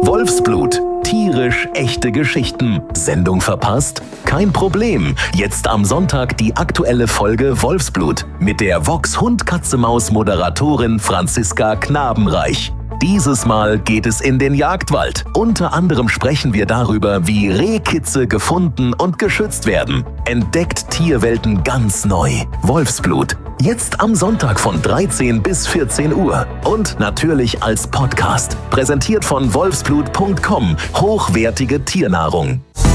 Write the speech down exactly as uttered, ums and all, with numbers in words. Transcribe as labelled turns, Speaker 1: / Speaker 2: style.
Speaker 1: Wolfsblut. Tierisch echte Geschichten. Sendung verpasst? Kein Problem. Jetzt am Sonntag die aktuelle Folge Wolfsblut mit der Vox Hund-Katze-Maus-Moderatorin Franziska Knabenreich. Dieses Mal geht es in den Jagdwald. Unter anderem sprechen wir darüber, wie Rehkitze gefunden und geschützt werden. Entdeckt Tierwelten ganz neu. Wolfsblut. Jetzt am Sonntag von dreizehn bis vierzehn Uhr. Und natürlich als Podcast. Präsentiert von wolfsblut punkt com. Hochwertige Tiernahrung.